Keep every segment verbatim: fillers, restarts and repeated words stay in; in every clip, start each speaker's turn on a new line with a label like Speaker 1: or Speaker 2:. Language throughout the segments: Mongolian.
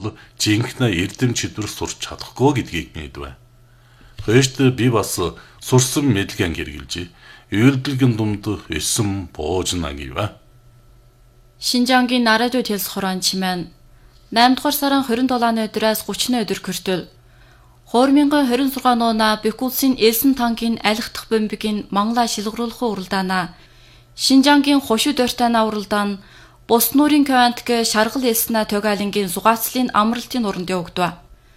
Speaker 1: бол жинхэнэ эрдэм чиглэл сурч чадахгүй гэдгийг мэдвэ. Хөөст би бас сурсан мэдлэгийн хэрэгжилж үйлдэлгийн думд өссөн боожна гэвэ.
Speaker 2: Шинжаангийн радио телс хорон чимэн наймдугаар сарын хорин долооны өдрөөс гуравны өдөр хүртэл two thousand twenty-six оноо Бекулсын Элсэн танкийн алих дахь бомбигийн Монголоо шилгруулах уралдаана Шинжаангийн хошуу дорьтойна уралдаан Бус нуурын Квантк шаргал Элсна Төгалингийн зугаацлын амралтын уранд явагдав.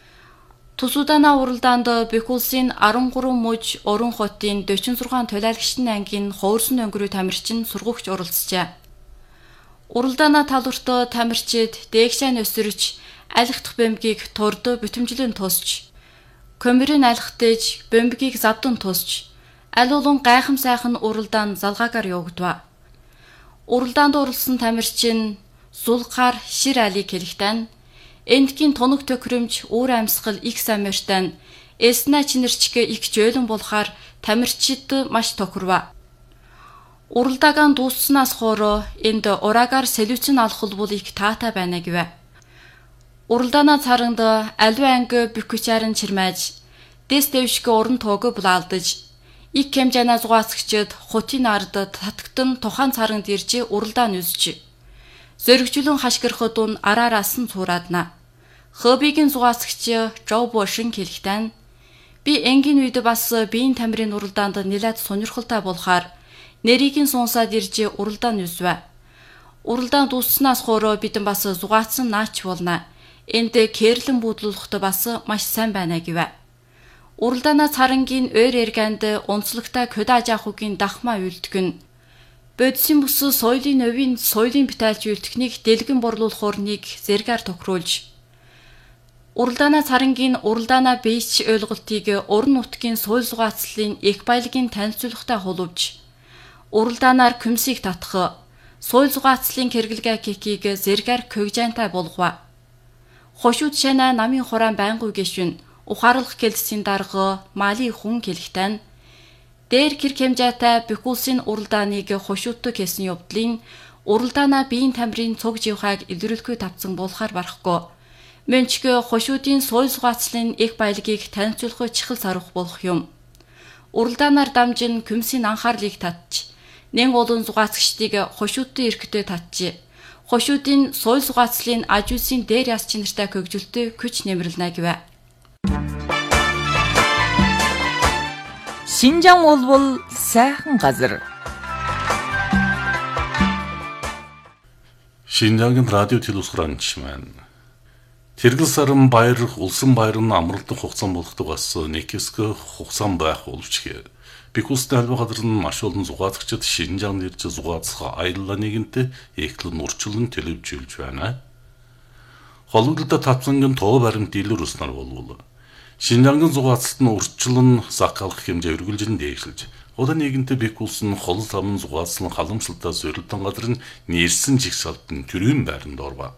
Speaker 2: Тусудана уралдаанд Бекулсын thirteen муж Орон хотын forty-six толиалгчдын ангийн хуурсан өнгөрөө тамирчин сургагч оролцжээ. Уралдаана талбарт тамирчид дээгшээ өсөрч алих дахь бомбигийг турд бүтэмжлэн тусч Көмөрийн алхтэж бомбигийг завдан тусч аль улан гайхам сайхан уралдаан залгаагаар явагдав. Уралдаанд оролцсон тамирчин Сулхаар Шир Али хэлэхдээ эндгийн тоног төхрөмж өөр амьсгал их самиртан эснэ чинэрчгэ их жөөлөн болохаар тамирчид маш тохирва. Уралдаагаан дуусснаас хойш энд ураагаар солиуцын алхал бол их таатай байна гэвэ. Уралдаана царанд аливаа анги бükүчарын чирмэж дэс дэвшгэ уран тоого булаалдаж их хэмжээний зугаацагчид хотын ард татагтан тухайн царанд ирж уралдаан үзж зөргжүүлэн хашгирахад ун араараас нь цуураадна. Хобигийн зугаацагч Жоо Бошин хэлэхдээ би энгийн үед бас биеийн тамирын уралдаанд нэлээд сонирхолтой болохоор нэрийг нь сонсоод ирж уралдаан үзвэ. Уралдаан дуусснаас хойш бидэн бас зугаацсан наач болно. Энд кэрлэн буудлуулахт бас маш сайн байна гэвэ. Уралдаана царангийн ойр эргэнд онцлогтой Кодажахугийн дахмаа үйлдэх нь бодисын бүс соёлын өвийн соёлын битайлж үйлдэхнийг дэлгэн борлуулах орныг зэргээр тохируулж Уралдаана царангийн уралдаана бийч ойлголтыг уран нутгийн соёл зугаацлын их баялагын танилцуулгатай хулвж уралдаанаар күмсийг татах соёл зугаацлын хэрэглэгээ кекийг зэргээр когжаантай болгова. Хошууд шана намын хураан байнгуй гişүн ухаарлах гэлсийн дарга мали хүн хэлэхдээ дээр гэр хэмжээтэй Бекулсын уралдааныг хошуудтай хийсэн явдлын уралдаана биеийн тамирын цуг живхайг илрүүлэхгүй тавцсан болохоор барахгүй. Мөнчгөө хошуудын соёл зугаацлын их баялагийг танилцуулах чихэл сарвах болох юм. Уралдаанаар дамжин күмсийн анхаарлыг татж нэн олон зугаацагчдыг хошуудтай эрхтэй татж хошуудын соёл зугаацлын аж үйлсийн дээр яс чинэртэй хөгжилтөй күч нэмэрлэнэ гэвэ.
Speaker 3: Шинжаан улвал сайхан газар.
Speaker 1: Шинжаангийн радио телевизранч маань Тэргэл саран баяр улсын баяр нь амралтын хугацаан болгодог бас нэг хэсэг хугацаан байх боловч Бекулсны албан газар нь маш олон зугаацагчид Шинжаанд ирж зугаацах аяллаа нэгэнтээ эхлэн урчлан төлөвжүүлж байна. Холбогдолтой тавцангийн тоо баримт илэр уснаар болвол Шинжаангийн зугаацалт нь урчлан закалах хэмжээ өргөлжин дээшлж одоо нэгэнтээ Бекулс нь хол зам зугаацлан халамжлалтаа зорилтон газар нь нэрсэн жигсаалтын төрийн байранд орва.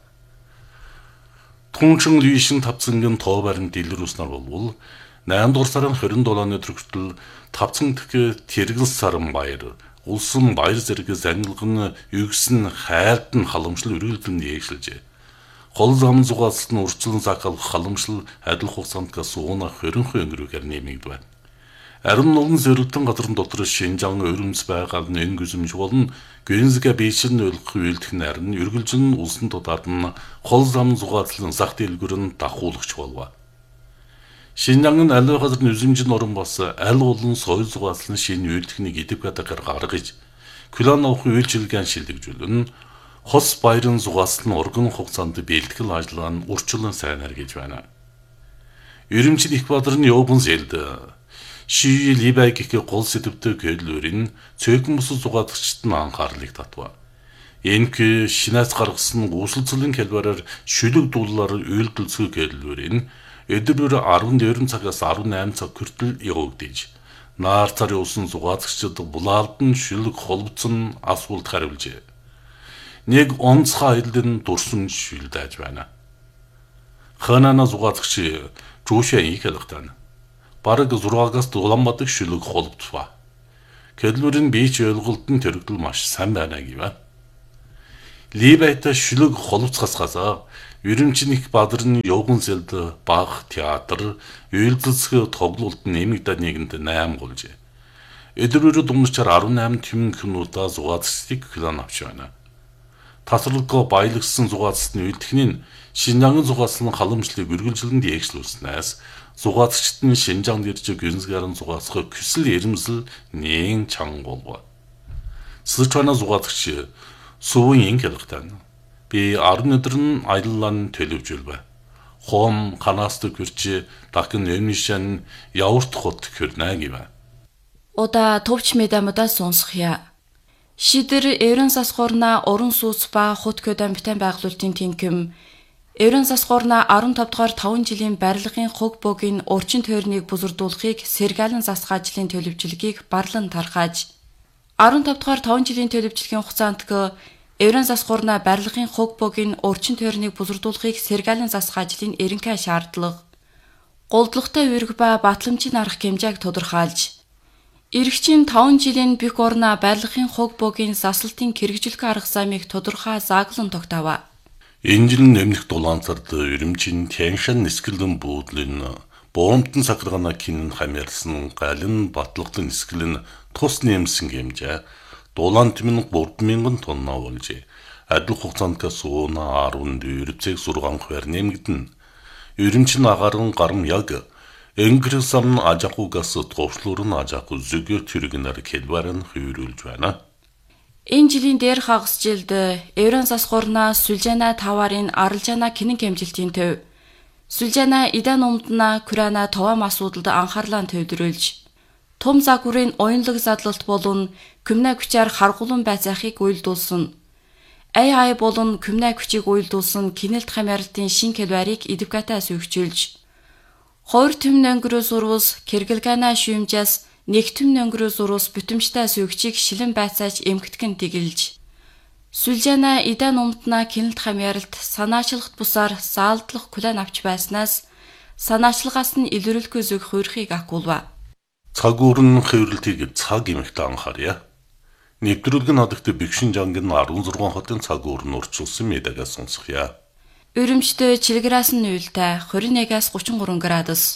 Speaker 1: Тунчин лишин тавцангийн тоо баримт илэр уснаар болвол наймдугаар сарын twenty-seven оны өдрөгтөл тавцан дэх Тэргэл саран баяр улсын баяр зэрэг зангилган югсэн хайрт нь халамжлал өргөлдөн дээшлжээ. Хол зам зугаацалт нь урчлан закалах халамжлал адил хугацаанд сууна хоринхой өнгөрөөр нэмэгдэв. Арин олон зөрөлтөн газрын дотор Шинжаан өрөмс байгаа нэн гүзэмж болон гүнзгэ бийшин ойлгох үйлдэх нарийн өргөлжин улсын тодаад нь хол зам зугаацлын зах дэлгүүр нь дахуулагч болов. Шинжаангийн аливаа газар нүзэмжин орон бас аль олон соёл зугаацлын шинэ үйлдэхнийг идэв гадагар гаргаж Кулановх үйлчилгээний шилжүүлэн хос баярын зугаацлын урган хугацаанд бэлтгэл ажиллагаа нь урчлан сайнаар гэж байна. Өрөмчид их бадар нь явбан зэлд шийл ибайгих гол сэдвтэй гэрлүүрийн цөөхөн бус зугаацагчд нь анхаарлыг татва. Энэк шинээс гаргасан гүйцэлцлийн хэлбэрээр шүлэг дуулаар үйлдэлцүү гэрлүүрийн өдрөөр twelve цагаас eighteen цаг хүртэл явагдаж наар цар явсан зугаацагчид булаалдан шүлэг холбоцсон асуулт хариулжээ. Нэг онцгой аялын дурсан шүлдэж байна. Ханана зугаацагч Жуушаа их хэлэхдээ бараг six-аас Улаанбаатар шүлэг холбоцва. Гэрлүүрийн бийч ойлголтын төрөгдөл маш сайн байна гэвэ. Либайта шүлэг холбоцгасгасаа Үрүмчийн их бадрын Явган зэлд Бах театр, үйлдэлсэх тоглолт нэмэгдэ нэгэнд восемь голжээ. Өдрөөрөө дундчаар десемь тэмэн кинодаа зугаацчдыг план авч байна. Тасралгүй баялагсан зугаацчдын үйлдэхний Шинжаангийн зугаацлын халамжлалыг үргэлжлэн дээгшлүүлснээс зугаацчид нь Шинжаанд ирж гүнзгийрэн зугаацах хүсэл эрмэлзэл нээн чанга болов. Сычуана зугаацч Сувын ин хэлэхтэн би арын өдөр нь аяллаа төлөвжүүлвэ. Хом канааст гүрч дахин эмнишэн яварт хот хөрнэ гэвэ.
Speaker 2: Ода товч медамуда сонсхия. Шидэр эврэн сасхорна орон сууц ба хот көдөн битэн байгуулалтын тэнкэм эврэн сасхорна15 дугаар таван жилийн барилгын хуг богийн урчин тойрныг бузурдуулахыг Сэргаалан засгаажлын төлөвчлөгийг барлан тархааж15 дугаар таван жилийн төлөвчлөгийн хугацаанд эврэн сасхорна барилгын хуг богийн урчин тойрныг бузурдуулахыг Сэргаалан засгаажлын эренхай шаардлага голдлоготой үүрэг ба батламжийн арга хэмжээг тодорхойлж Иргэжийн таван жилийн бих орна барилгын хуг богийн засалтын хэрэгжүүлэх арга замыг тодорхой зааглан тогтоова.
Speaker 1: Энэ жил нэмэх дулаанцард Үрүмчийн Тяншан нисгэлэн буудлын боомтон сахаргана кинэн хамаарсан галын батлагдлын нисгэлэн тус нэмсэн хэмжээ дулаан тэмэн гурван мянган тонна болжээ. Адил хугацаанд сууна дөрвөн цэг сургаан хуваар нэмэгдэн. Үрүмчин агаран гарам яг Энгэрс ам ажахугас товчлуурн ажаху зүгэр тэрэгнэр хэлбарн хөврүүлж байна.
Speaker 2: Энэ жилийн дээр хагас жилд эврэн сасхорна Сүлжана таварын аралжана кинэн хэмжилтийн төв. Сүлжана идан умдна Курана товам асуудалд анхаарлаа төвлөрүүлж том загварын оюунлаг задлалт болон күмнэ хүчээр харгуулан байцаахыг уйлдуулсан. Ай ай болон күмнэ хүчийг уйлдуулсан кинэлт хамааралтын шин хэлбарыг эдвокатаас өгчүүлж Хоёр төмн өнгөрөөс урвус Киргэлгана шүүмжээс нэг төмн өнгөрөөс урвус бүтэмжтэй сүйгчийг шилэн байцааж эмгэгтгэн тэгэлж. Сүлжана идан умтна кинэлт хамааралт санаачлахт бусаар заалдлах план авч байснаас санаачлагаас нь илрүүлэхгүй зүг хуурхийг агуулва.
Speaker 1: Цаг уурн хэврэлтийг цаг эмэгтэй анхаарья. Нэвтрүүлэг надагт Бэгшин жангийн десять хотын цаг уурн урчилсан медагаас сонсхия.
Speaker 2: Үрүмчтэй чилгэрээс нь уйлтай двадцать однаас тридцать три градус.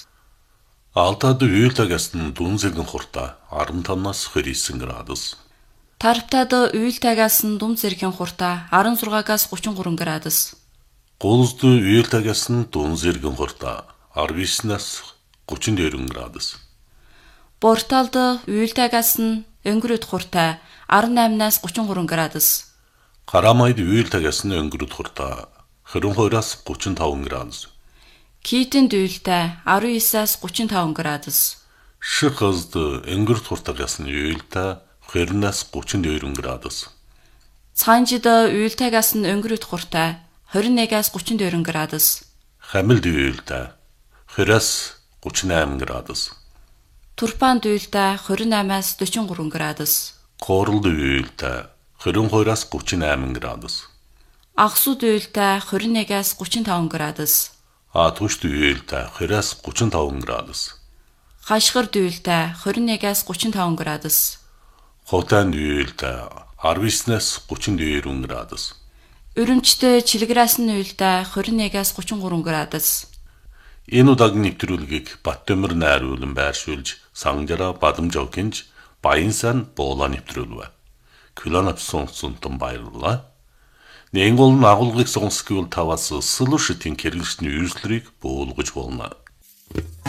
Speaker 1: Алтад уйлтагаас нь дүнзэгэн хурта15-наас двадцать девять градус.
Speaker 2: Тарптад уйлтагаас нь дүн зэргийн хурта шестнадцатаас тридцать три градус.
Speaker 1: Гулсд уйлтагаас нь дүн зэргийн хурта десятнаас тридцать deux градус.
Speaker 2: Борталд уйлтагаас нь өнгөрөд хурта десемь-аас тридцать три градус.
Speaker 1: Карамайд уйлтагаас нь өнгөрөд хурта двадцать two-аас тридцать пять градус.
Speaker 2: Кийтэн дүүлтэй девятнаас тридцать пять градус.
Speaker 1: Шихазд өнгөрт хуртагаас нь уйлтай двадцать-аас тридцать two градус.
Speaker 2: Цаанжид уйлтайгаас нь өнгөрөд хуртай двадцать one-аас тридцать two градус.
Speaker 1: Хамилд уйлтай двадцать-аас тридцать восемь градус.
Speaker 2: Турпанд уйлтай двадцать eight-аас forty three градус.
Speaker 1: Кооролд уйлтай двадцать two-аас тридцать eight градус.
Speaker 2: Агсууд уйлтай двадцать one-аас тридцать five градус.
Speaker 1: Атушд уйлтай двадцать-аас тридцать five градус.
Speaker 2: Хашгирд уйлтай двадцать one-аас тридцать five градус.
Speaker 1: Хотанд уйлтай десятнаас тридцать two градус.
Speaker 2: Үрүмчтэй чилгэрээс нь уйлтай двадцать one-аас тридцать three градус.
Speaker 1: Энэ удаагийн нэвтрүүлгийг Баттөмөр найруулан байршуулж Санжара Бадамжовкинж Баянсан буулаа нэвтрүүлвэ. Күлэн авсан тун баярлалаа. Нэнгол агуулгыг сонсгол таваас сэлүшитийн хэрэглэгчний үйлчлэрийг буулгаж болно.